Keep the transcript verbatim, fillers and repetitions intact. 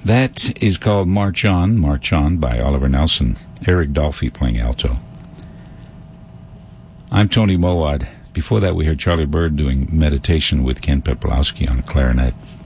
That is called March On, March On by Oliver Nelson. Eric Dolphy playing alto. I'm Tony Mowat. Before that, we heard Charlie Bird doing Meditation with Ken Peprolowski on clarinet.